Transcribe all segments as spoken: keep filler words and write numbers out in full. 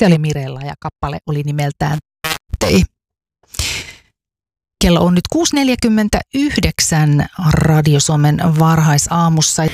Laulaja oli Mirella ja kappale oli nimeltään Tei. Kello on nyt kuusi neljäkymmentäyhdeksän Radio Suomen varhaisaamussa.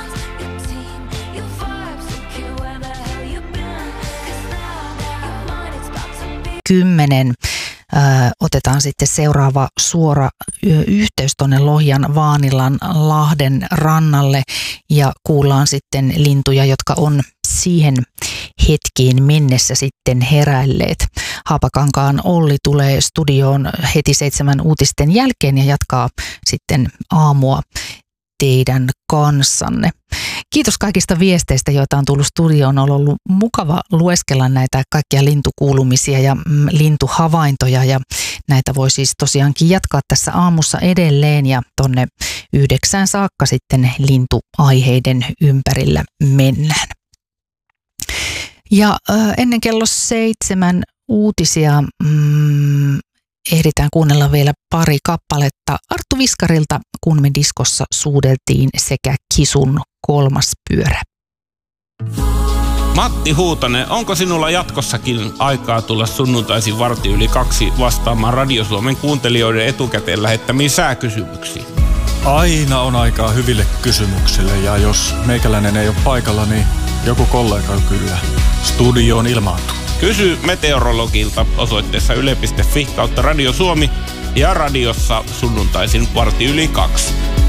Kymmenen. Ö, otetaan sitten seuraava suora ö, yhteys tuonne Lohjan Vaanilan Lahden rannalle ja kuullaan sitten lintuja, jotka on siihen hetkiin mennessä sitten heräilleet. Haapakankaan Olli tulee studioon heti seitsemän uutisten jälkeen ja jatkaa sitten aamua teidän kanssanne. Kiitos kaikista viesteistä, joita on tullut studioon. On ollut mukava lueskella näitä kaikkia lintukuulumisia ja mm, lintuhavaintoja ja näitä voi siis tosiaankin jatkaa tässä aamussa edelleen ja tonne yhdeksään saakka sitten lintuaiheiden ympärillä mennään. Ja äh, ennen kello seitsemän uutisia mm, ehditään kuunnella vielä pari kappaletta Arttu Viskarilta, kun me diskossa suudeltiin sekä Kisun kolmas pyörä. Matti Huutonen, onko sinulla jatkossakin aikaa tulla sunnuntaisin varti yli kaksi vastaamaan Radio Suomen kuuntelijoiden etukäteen lähettämiin sääkysymyksiin? Aina on aikaa hyville kysymyksille ja jos meikäläinen ei ole paikalla, niin joku kollega kyllä studioon ilmaantuu. Kysy meteorologilta osoitteessa yle piste fi kautta Radio Suomi ja radiossa sunnuntaisin varti yli kaksi.